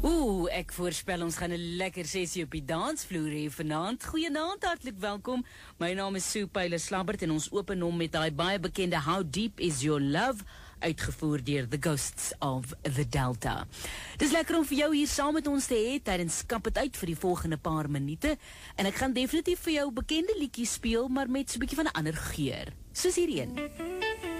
Ek voorspel ons gaan 'n lekker sessie op die dansvloer hê vanaand. Goeienaand, hartlik welkom. My naam is Sue Pyler-Slabbert en ons open hom met daai baie bekende How Deep Is Your Love, uitgevoer deur The Ghosts of the Delta. Dis lekker om vir jou hier saam met ons te hê tydens Kap het uit vir die volgende paar minute. En ek gaan definitief vir jou bekende liedjies speel, maar met so 'n bietjie van 'n ander geur. Soos hierdie een.